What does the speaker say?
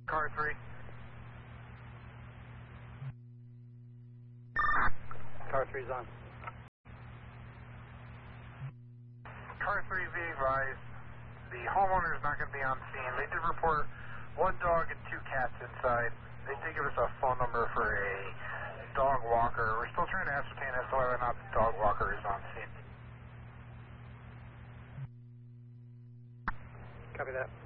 Car 3. Car 3's on. Car 3, be advised, the homeowner is not going to be on scene. They did report one dog and two cats inside. They did give us a phone number for a dog walker. We're still trying to ascertain as to whether or not the dog walker is on scene. Copy that.